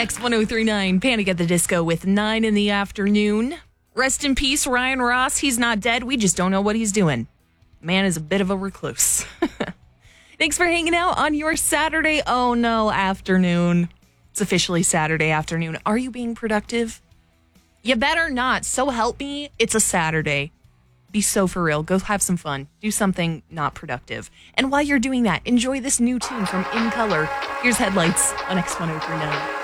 X1039, Panic at the Disco with 9 in the afternoon. Rest in peace, Ryan Ross. He's not dead. We just don't know what he's doing. Man is a bit of a recluse. Thanks for hanging out on your Saturday. Oh no, afternoon. It's officially Saturday afternoon. Are you being productive? You better not. So help me. It's a Saturday. Be so for real. Go have some fun. Do something not productive. And while you're doing that, enjoy this new tune from In Color. Here's Headlights on X1039.